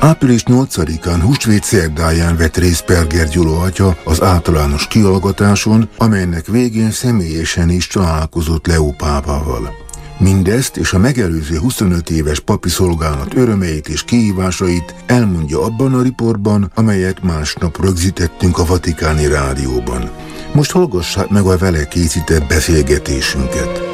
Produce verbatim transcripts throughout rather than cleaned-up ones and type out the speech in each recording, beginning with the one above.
április nyolcadikán húsvét szerdáján vett részt Perger Gyula atya az általános kihallgatáson, amelynek végén személyesen is találkozott Leó pápával. Mindezt és a megelőző huszonöt éves papi szolgálat örömeit és kihívásait elmondja abban a riportban, amelyet másnap rögzítettünk a Vatikáni Rádióban. Most hallgassák meg a vele készített beszélgetésünket.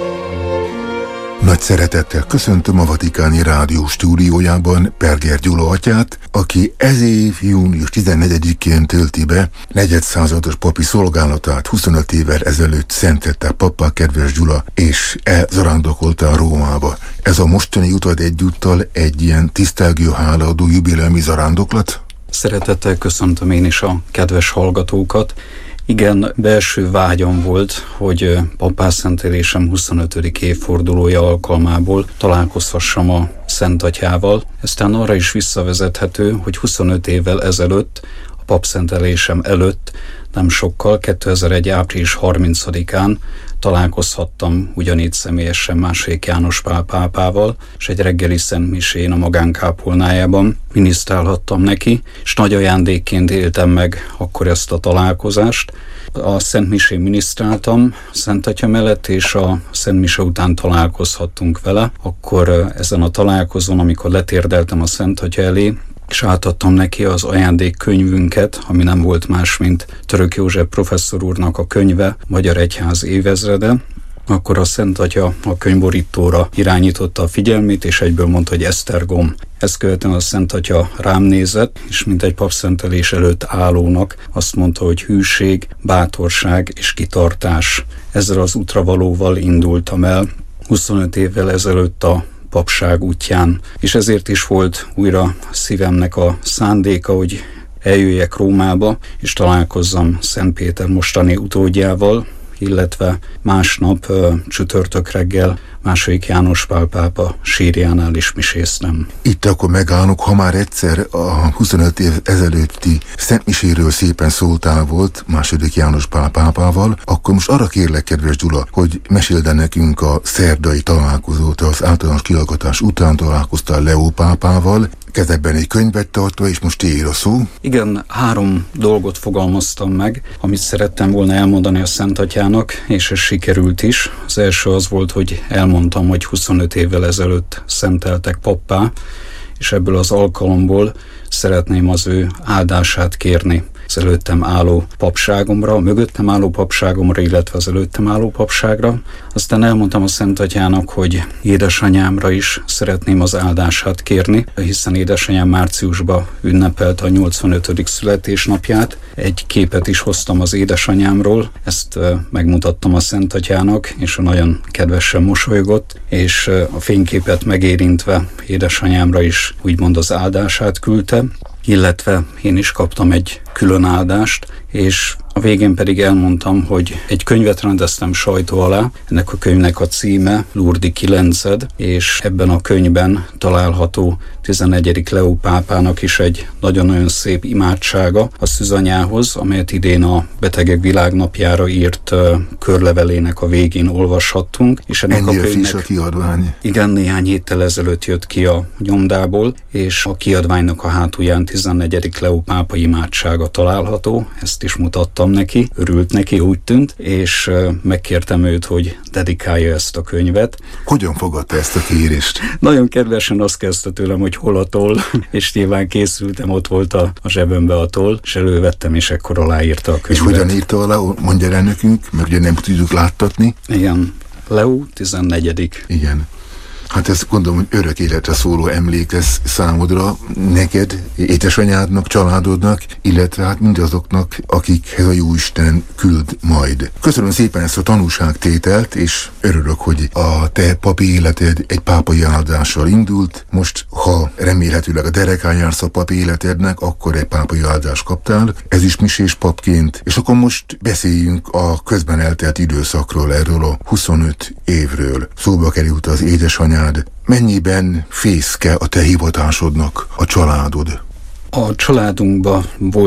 Nagy szeretettel köszöntöm a Vatikáni Rádió stúdiójában Perger Gyula atyát, aki ez év június tizennegyedikén tölti be negyedszázados papi szolgálatát. huszonöt évvel ezelőtt szentette pappá kedves Gyula, és elzarándokolta Rómába. Ez a mostani utad egyúttal egy ilyen tisztelgő hálaadó jubileumi zarándoklat? Szeretettel köszöntöm én is a kedves hallgatókat. Igen, belső vágyam volt, hogy pappászentelésem huszonötödik évfordulója alkalmából találkozhassam a Szent Atyával. Eztán arra is visszavezethető, hogy huszonöt évvel ezelőtt, a papszentelésem előtt, nem sokkal, kétezer-egy. április harmincadikán találkozhattam ugyanígy személyesen második János Pál pápával, és egy reggeli szentmisén a magánkápolnájában minisztrálhattam neki, és nagy ajándékként éltem meg akkor ezt a találkozást. A szentmisén minisztráltam Szent Atya mellett, és a szentmise után találkozhattunk vele. Akkor ezen a találkozón, amikor letérdeltem a Szent Atya elé, és átadtam neki az ajándékkönyvünket, ami nem volt más, mint Török József professzor úrnak a könyve, Magyar Egyház évezrede, akkor a Szent Atya a könyvborítóra irányította a figyelmét, és egyből mondta, hogy Esztergom. Ezt követően a Szent Atya rám nézett, és mint egy papszentelés előtt állónak azt mondta, hogy hűség, bátorság és kitartás. Ezzel az útravalóval indultam el huszonöt évvel ezelőtt a papság útján, és ezért is volt újra szívemnek a szándéka, hogy eljöjjek Rómába, és találkozzam Szent Péter mostani utódjával, illetve másnap csütörtök reggel második János Pál pápa sírjánál is miséztem. Itt akkor megállunk, ha már egyszer a huszonöt év ezelőtti szentmiséről szépen szóltál volt második János Pál pápával, akkor most arra kérlek, kedves Gyula, hogy meséld el nekünk a szerdai találkozót, az általános kihallgatás után találkoztál Leó pápával, kezedben egy könyvet tartva, és most ér a szó. Igen, három dolgot fogalmaztam meg, amit szerettem volna elmondani a Szent Atyának, és ez sikerült is. Az első az volt, hogy elmondtam, hogy huszonöt évvel ezelőtt szenteltek pappá, és ebből az alkalomból szeretném az ő áldását kérni az előttem álló papságomra, a mögöttem álló papságomra, illetve az előttem álló papságra. Aztán elmondtam a Szent Atyának, hogy édesanyámra is szeretném az áldását kérni, hiszen édesanyám márciusban ünnepelte a nyolcvanötödik születésnapját. Egy képet is hoztam az édesanyámról, ezt megmutattam a Szent Atyának, és ő nagyon kedvesen mosolygott, és a fényképet megérintve édesanyámra is úgymond az áldását küldte, illetve én is kaptam egy külön áldást, és a végén pedig elmondtam, hogy egy könyvet rendeztem sajtó alá, ennek a könyvnek a címe Lurdi kilenced, és ebben a könyvben található tizennegyedik Leó pápának is egy nagyon-nagyon szép imádsága a szűzanyához, amelyet idén a Betegek Világnapjára írt uh, körlevelének a végén olvashattunk. És ennek Ennyire a könyvnek, friss a kiadvány. Igen, néhány héttel ezelőtt jött ki a nyomdából, és a kiadványnak a hátulján tizennegyedik Leó pápa imádsága található, ezt is mutattam neki, örült neki, úgy tűnt, és megkértem őt, hogy dedikálja ezt a könyvet. Hogyan fogadta ezt a kérést? Nagyon kedvesen azt kezdte tőlem, hogy hol a toll, és nyilván készültem, ott volt a, a zsebembe a toll, és elővettem, és ekkor aláírta a könyvet. És hogyan írta alá? Mondja el nekünk, mert ugye nem tudjuk láttatni. Igen, Leó tizennegyedik. Igen. Hát ezt gondolom, hogy örök életre szóló emlék lesz számodra, neked, édesanyádnak, családodnak, illetve hát mindazoknak, akikhez a Jóisten küld majd. Köszönöm szépen ezt a tanúságtételt, és örülök, hogy a te papi életed egy pápai áldással indult. Most, ha remélhetőleg a derekán jársz a papi életednek, akkor egy pápai áldást kaptál. Ez is misés papként. És akkor most beszéljünk a közben eltelt időszakról, erről a huszonöt évről. Szóba került az édesanyád. Mennyiben fészke a te hivatásodnak a családod? A családunkban volt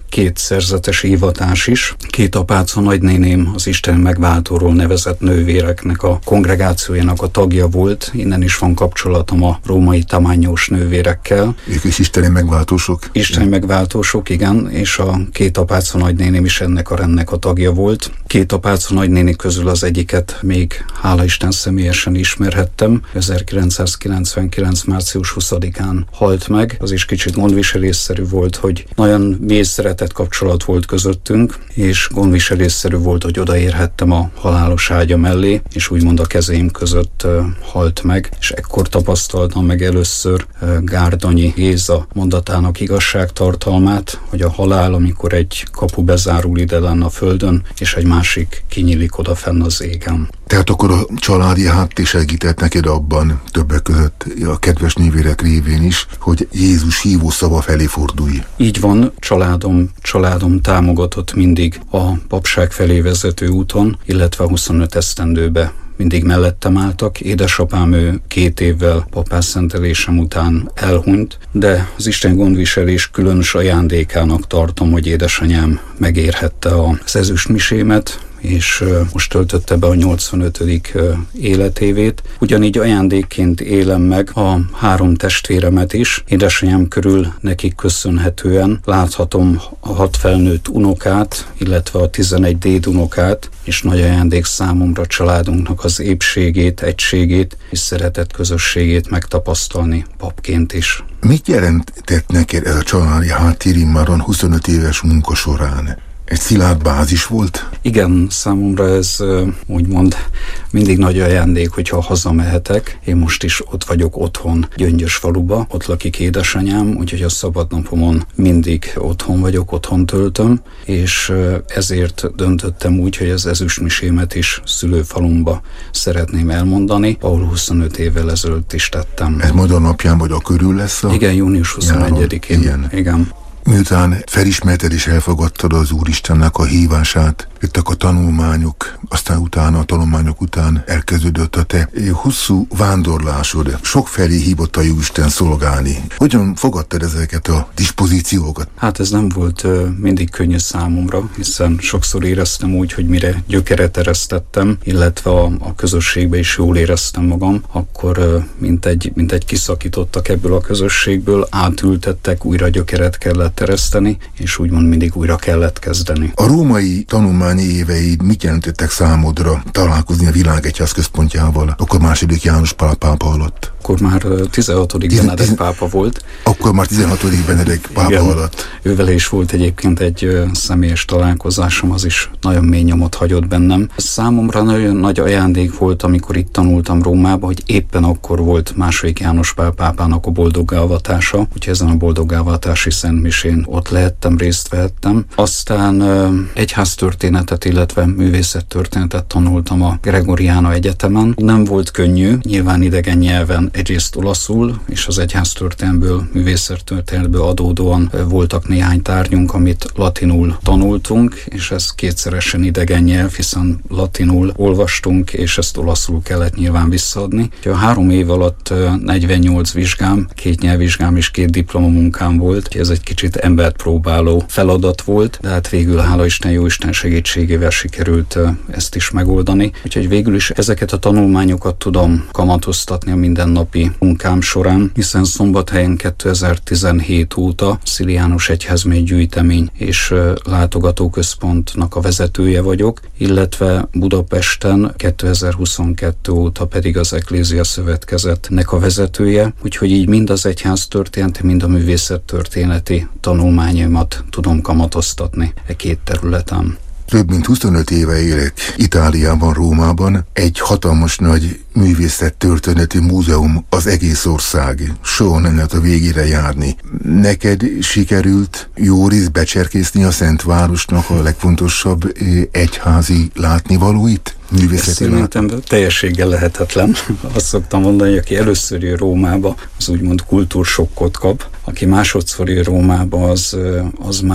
két szerzetes hivatás is. Két apáca nagynéném az Isten megváltóról nevezett nővéreknek a kongregációjának a tagja volt, innen is van kapcsolatom a római tamányós nővérekkel. Ők is isteni megváltósok? Isteni megváltósok, igen, és a két apáca nagynéném is ennek a rendnek a tagja volt. Két apáca nagynéni közül az egyiket még hála Isten személyesen ismerhettem. ezerkilencszázkilencvenkilenc március huszadikán halt meg. Az is kicsit gondviselésszerű volt, hogy nagyon mély szeretett kapcsolat volt közöttünk, és gondviselésszerű volt, hogy odaérhettem a halálos ágya mellé, és úgymond a kezeim között uh, halt meg, és ekkor tapasztaltam meg először uh, Gárdonyi Géza mondatának igazságtartalmát, hogy a halál, amikor egy kapu bezárul ide lenne a földön, és egy másik kinyílik oda fenn az égen. Tehát akkor a családi háttér segített neked abban, többek között a kedves nővérek révén is, hogy Jézus hívó szava felé fordulj. Így van, családom, családom támogatott mindig a papság felé vezető úton, illetve a huszonöt esztendőbe mindig mellettem álltak. Édesapám ő két évvel papásszentelésem után elhunyt, de az Isten gondviselés különös ajándékának tartom, hogy édesanyám megérhette az ezüstmisémet, és most töltötte be a nyolcvanötödik életévét. Ugyanígy ajándékként élem meg a három testvéremet is. Édesanyám körül nekik köszönhetően láthatom a hat felnőtt unokát, illetve a tizenegy dédunokát, és nagy ajándék számomra családunknak az épségét, egységét és szeretett közösségét megtapasztalni papként is. Mit jelentett neked ez a családi háttér immáron huszonöt éves munka során? Egy szilárd bázis volt? Igen, számomra ez úgymond mindig nagy ajándék, hogyha hazamehetek. Én most is ott vagyok otthon Gyöngyösfaluba, ott lakik édesanyám, úgyhogy a szabadnapomon mindig otthon vagyok, otthon töltöm, és ezért döntöttem úgy, hogy az ezüstmisémet is szülőfalumba szeretném elmondani, ahol huszonöt évvel ezelőtt is tettem. Ez majd a napján vagy a körül lesz? A... Igen, június huszonegyedikén. Igen. Igen. Miután felismerted és elfogadtad az Úristennek a hívását, jöttek a tanulmányok, aztán utána a tanulmányok után elkezdődött a te hosszú vándorlásod, sokfelé hívott a Jóisten szolgálni. Hogyan fogadtad ezeket a dispozíciókat? Hát ez nem volt uh, mindig könnyű számomra, hiszen sokszor éreztem úgy, hogy mire gyökeret eresztettem, illetve a, a közösségbe is jól éreztem magam, akkor uh, mint, egy, mint egy kiszakítottak ebből a közösségből, átültettek, újra gyökeret kellett ereszteni, és úgymond mindig újra kellett kezdeni. A római tanulmányi éveid mit jelentettek számodra találkozni a Világegyház központjával, akkor második János Pál pápa alatt? Akkor már tizenhatodik Tizen, Benedek pápa volt. Akkor már tizenhatodik Benedek pápa Igen, alatt. Ővele is volt egyébként egy személyes találkozásom, az is nagyon mély nyomot hagyott bennem. Számomra nagyon nagy ajándék volt, amikor itt tanultam Rómába, hogy éppen akkor volt második János Pál pápának a boldoggálvatása, úgyhogy ezen a boldoggálvatási szentmisén ott lehettem, részt vehettem. Aztán egyháztörténetet, illetve művészettörténetet tanultam a Gregoriana Egyetemen. Nem volt könnyű, nyilván idegen nyelven, egyrészt olaszul, és az egyháztörténetből, művészettörténetből adódóan voltak néhány tárgyunk, amit latinul tanultunk, és ez kétszeresen idegen nyelv, hiszen latinul olvastunk, és ezt olaszul kellett nyilván visszaadni. A három év alatt negyvennyolc vizsgám, két nyelvvizsgám és két diplomamunkám volt, ez egy kicsit embert próbáló feladat volt, de hát végül hála Isten, jó Isten segítségével sikerült ezt is megoldani. Úgyhogy végül is ezeket a tanulmányokat tudom kamatoztatni a mindennapi munkám során, hiszen Szombathelyen kétezer-tizenhét óta Sziliánus Egyházmény gyűjtemény és látogatóközpontnak a vezetője vagyok, illetve Budapesten kétezer-huszonkettő óta pedig az Eklézia Szövetkezetnek a vezetője, úgyhogy így mind az egyháztörténeti, mind a művészettörténeti tanulmányaimat tudom kamatoztatni e két területen. Több mint huszonöt éve élek Itáliában, Rómában. Egy hatalmas nagy művészettörténeti múzeum az egész ország. Soha nem lehet a végére járni. Neked sikerült jó részt becserkészni a Szentvárosnak a legfontosabb egyházi látnivalóit? Szerintem teljességgel lehetetlen. Azt szoktam mondani, hogy aki először jön Rómába, az úgymond kultúrsokkot kap. Aki másodszor jön Rómába, az, az már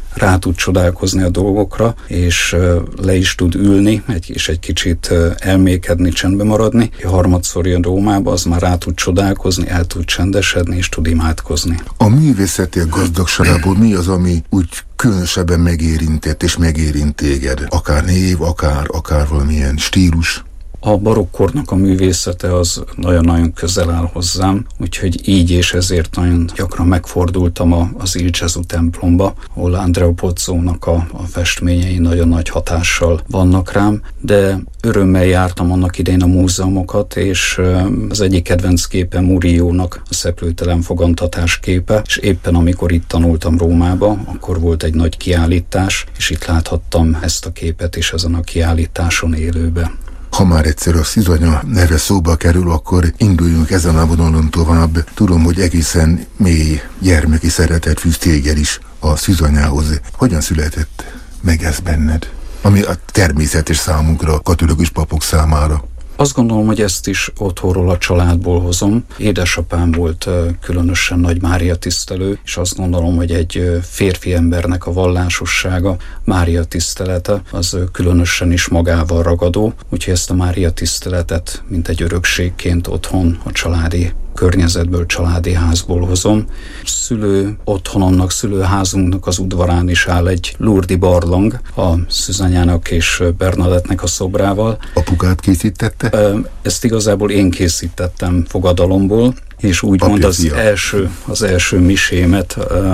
rá tud csodálkozni a dolgokra, és le is tud ülni, egy, és egy kicsit elmékedni, csendbe maradni. A harmadszor jön Rómába, az már rá tud csodálkozni, el tud csendesedni, és tud imádkozni. A művészeti gazdagságából mi az, ami úgy különösebben megérintett és megérint téged? Akár név, akár, akár valamilyen stílus? A barokkornak a művészete az nagyon-nagyon közel áll hozzám, úgyhogy így és ezért nagyon gyakran megfordultam a, az Il Gesù templomba, ahol Andrea Pozzónak a, a festményei nagyon nagy hatással vannak rám, de örömmel jártam annak idején a múzeumokat, és az egyik kedvenc képe Murillo-nak a Szeplőtelen fogantatás képe, és éppen amikor itt tanultam Rómába, akkor volt egy nagy kiállítás, és itt láthattam ezt a képet is ezen a kiállításon élőbe. Ha már egyszer a Szűzanya neve szóba kerül, akkor induljunk ezen a vonalon tovább. Tudom, hogy egészen mély gyermeki szeretet fűz téged is a Szűzanyához. Hogyan született meg ez benned? Ami a természetes számunkra, katolikus papok számára. Azt gondolom, hogy ezt is otthonról, a családból hozom. Édesapám volt különösen nagy Mária tisztelő, és azt gondolom, hogy egy férfi embernek a vallásossága, Mária tisztelete, az különösen is magával ragadó, úgyhogy ezt a Mária tiszteletet, mint egy örökségként otthon, a családi környezetből, családi házból hozom. Szülő otthonomnak, szülőházunknak az udvarán is áll egy Lourdes barlang a Szűzanyának és Bernadettnek a szobrával. Apukát készítette? Ezt igazából én készítettem fogadalomból, és úgymond az első, az első misémet,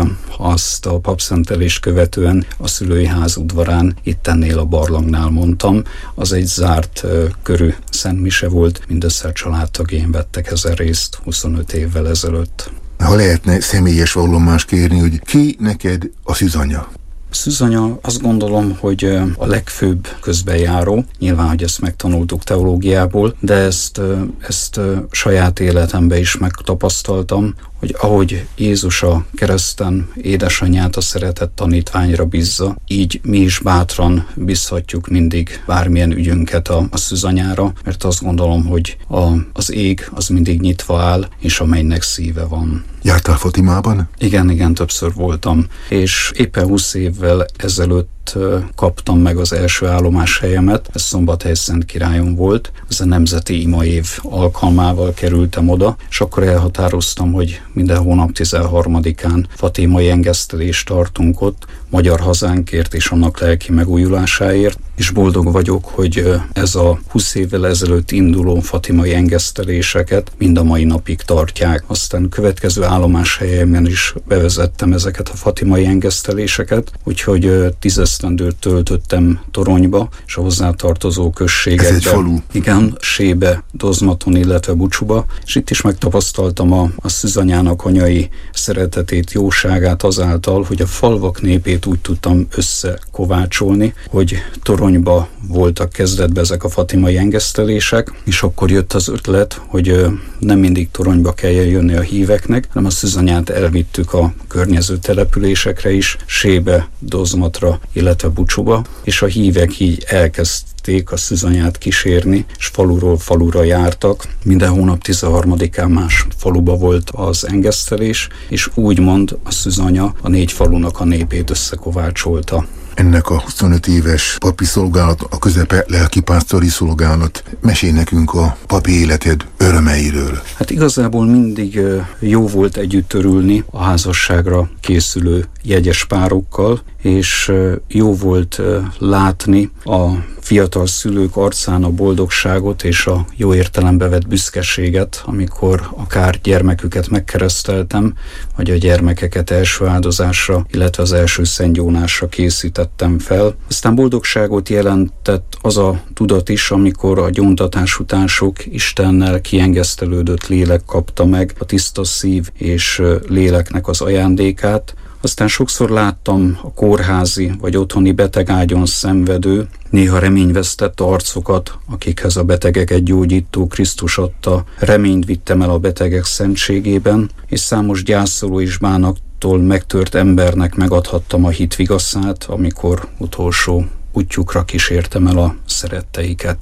azt a papszentelést követően a szülői ház udvarán, itt ennél a barlangnál mondtam. Az egy zárt körű szentmise volt, mindössze a családtagjaim vettek ezen részt huszonöt évvel ezelőtt. Ha lehetne személyes vallomást kérni, hogy ki neked a Szűzanya? Szűzanya, azt gondolom, hogy a legfőbb közbenjáró, nyilván, hogy ezt megtanultuk teológiából, de ezt, ezt saját életemben is megtapasztaltam, hogy ahogy Jézus a kereszten édesanyját a szeretett tanítványra bízza, így mi is bátran bízhatjuk mindig bármilyen ügyünket a, a Szűzanyára, mert azt gondolom, hogy a, az ég az mindig nyitva áll, és a mennynek szíve van. Jártál Fatimában? Igen, igen, többször voltam, és éppen húsz évvel ezelőtt kaptam meg az első állomáshelyemet, ez Szombathely-Szentkirályon volt, ez a Nemzeti Imaév alkalmával kerültem oda, és akkor elhatároztam, hogy minden hónap tizenharmadikán fatimai engesztelést tartunk ott, magyar hazánkért és annak lelki megújulásáért, és boldog vagyok, hogy ez a húsz évvel ezelőtt induló fatimai engeszteléseket mind a mai napig tartják. Aztán következő állomáshelyemen is bevezettem ezeket a fatimai engeszteléseket, úgyhogy tíz esztendőt töltöttem Toronyba, és a hozzátartozó községekbe. Ez egy falu. Igen, Sébe, Dozmaton, illetve Bucsuba, és itt is megtapasztaltam a, a Szűzanyának anyai szeretetét, jóságát azáltal, hogy a falvak népét úgy tudtam összekovácsolni, hogy Toronyba voltak kezdetben ezek a fatimai engesztelések, és akkor jött az ötlet, hogy nem mindig Toronyba kell jönni a híveknek, hanem a Szűzanyát elvittük a környező településekre is, Sébe, Dozmatra, illetve Bucsuba, és a hívek így elkezdték a Szűzanyát kísérni, és faluról falura jártak. Minden hónap tizenharmadikán más faluba volt az engesztelés, és úgymond a Szűzanya a négy falunak a népét összekovácsolta. Ennek a huszonöt éves papi szolgálat, a közepe lelkipásztori szolgálat. Mesélj nekünk a papi életed örömeiről. Hát igazából mindig jó volt együtt örülni a házasságra készülő jegyes párokkal, és jó volt látni a fiatal szülők arcán a boldogságot és a jó értelembe vett büszkeséget, amikor akár gyermeküket megkereszteltem, vagy a gyermekeket első áldozásra, illetve az első szentgyónásra készítettem fel. Aztán boldogságot jelentett az a tudat is, amikor a gyóntatás után sok Istennel kiengesztelődött lélek kapta meg a tiszta szív és léleknek az ajándékát. Aztán sokszor láttam a kórházi vagy otthoni betegágyon szenvedő, néha reményvesztett arcokat, akikhez a betegeket gyógyító Krisztus adta, reményt vittem el a betegek szentségében, és számos gyászoló és bánattól megtört embernek megadhattam a hit vigaszát, amikor utolsó útjukra kísértem el a szeretteiket.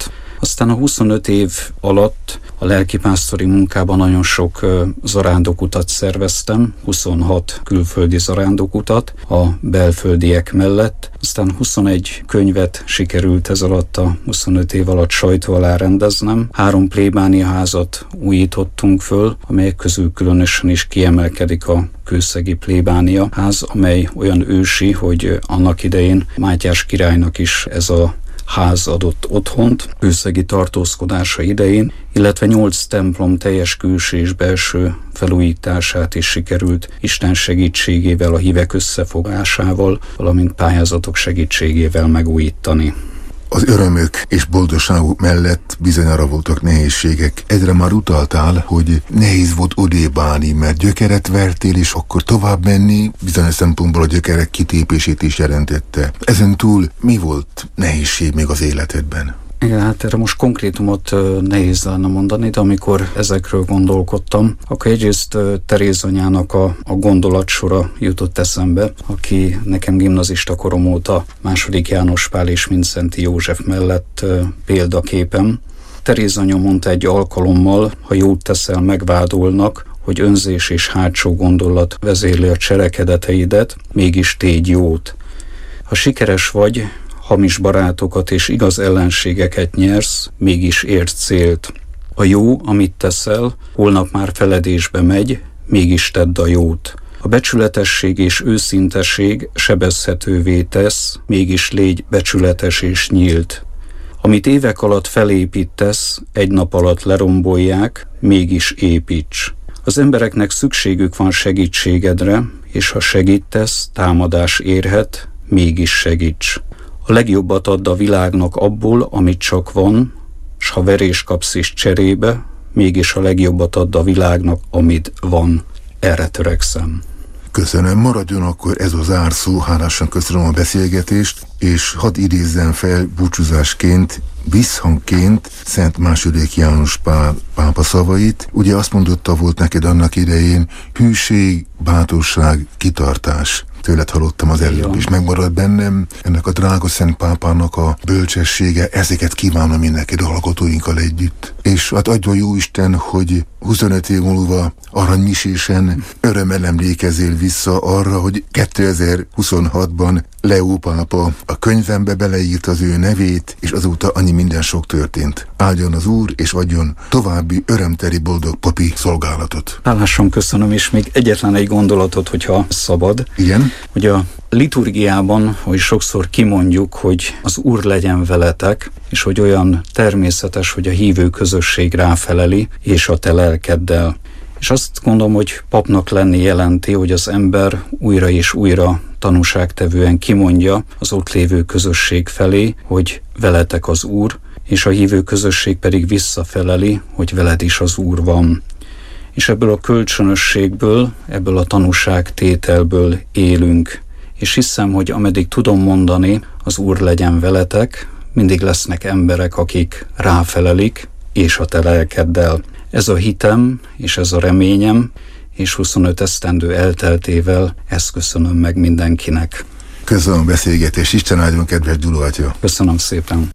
Aztán a huszonöt év alatt a lelkipásztori munkában nagyon sok zarándokutat szerveztem, huszonhat külföldi zarándokutat a belföldiek mellett. Aztán huszonegy könyvet sikerült ez alatt a huszonöt év alatt sajtó alá rendeznem. Három plébániaházat újítottunk föl, amelyek közül különösen is kiemelkedik a Kőszegi plébánia ház, amely olyan ősi, hogy annak idején Mátyás királynak is ez a ház adott otthont kőszegi tartózkodása idején, illetve nyolc templom teljes külső és belső felújítását is sikerült Isten segítségével, a hívek összefogásával, valamint pályázatok segítségével megújítani. Az örömök és boldogságok mellett bizonyára voltak nehézségek. Egyre már utaltál, hogy nehéz volt odébb állni, mert gyökeret vertél, és akkor tovább menni bizonyos szempontból a gyökerek kitépését is jelentette. Ezen túl mi volt nehézség még az életedben? Igen, hát erre most konkrétumot nehéz lenne mondani, de amikor ezekről gondolkodtam, akkor egyrészt Teréz anyának a, a gondolatsora jutott eszembe, aki nekem gimnazista korom óta második János Pál és Mindszenty József mellett példaképem. Teréz anya mondta egy alkalommal, ha jót teszel, megvádolnak, hogy önzés és hátsó gondolat vezérli a cselekedeteidet, mégis tégy jót. Ha sikeres vagy, hamis barátokat és igaz ellenségeket nyersz, mégis érsz célt. A jó, amit teszel, holnap már feledésbe megy, mégis tedd a jót. A becsületesség és őszintesség sebezhetővé tesz, mégis légy becsületes és nyílt. Amit évek alatt felépítesz, egy nap alatt lerombolják, mégis építs. Az embereknek szükségük van segítségedre, és ha segítesz, támadás érhet, mégis segíts. A legjobbat add a világnak abból, amit csak van, s ha verés kapsz is cserébe, mégis a legjobbat add a világnak, amit van. Erre törekszem. Köszönöm, maradjon akkor ez az zárszó, hálásan köszönöm a beszélgetést, és hadd idézzem fel búcsúzásként, visszhangként Szent második János Pál pápa szavait. Ugye azt mondotta volt neked annak idején, hűség, bátorság, kitartás. Tőled hallottam az előbb, és megmarad bennem ennek a drága Szent pápának a bölcsessége, ezeket kívánom én neked a hallgatóinkkal együtt. És hát adjon jó Isten, hogy huszonöt év múlva aranymisésen örömmel emlékezzél vissza arra, hogy kétezer-huszonhatban Leó pápa a könyvembe beleírt az ő nevét, és azóta annyi minden sok történt. Áldjon az Úr, és adjon további örömteli boldog papi szolgálatot. Hálásan köszönöm, és még egyetlen egy gondolatot, hogyha szabad. Igen? Hogy a liturgiában, hogy sokszor kimondjuk, hogy az Úr legyen veletek, és hogy olyan természetes, hogy a hívő közösség ráfeleli, és a te lelkeddel. És azt gondolom, hogy papnak lenni jelenti, hogy az ember újra és újra tanúságtevően kimondja az ott lévő közösség felé, hogy veletek az Úr, és a hívő közösség pedig visszafeleli, hogy veled is az Úr van. És ebből a kölcsönösségből, ebből a tanúságtételből élünk. És hiszem, hogy ameddig tudom mondani, az Úr legyen veletek, mindig lesznek emberek, akik ráfelelik, és a te lelkeddel. Ez a hitem, és ez a reményem, és huszonöt esztendő elteltével ezt köszönöm meg mindenkinek. Köszönöm a beszélgetést, Isten áldjon, kedves Gyula atya! Köszönöm szépen!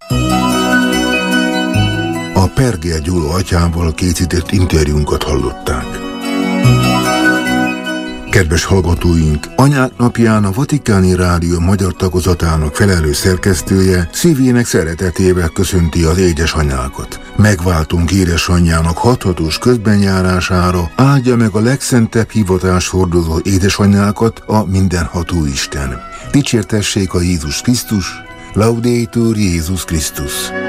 A Perger Gyula atyával készített interjúnkat hallották. Kedves hallgatóink, Anyák napján a Vatikáni Rádió magyar tagozatának felelős szerkesztője szívének szeretetével köszönti az édesanyákat. Megváltunk édesanyjának hathatós közbenjárására, áldja meg a legszentebb hivatás hordozó édesanyákat a mindenható Isten. Dicsértessék a Jézus Krisztus, Laudetur Jézus Krisztus!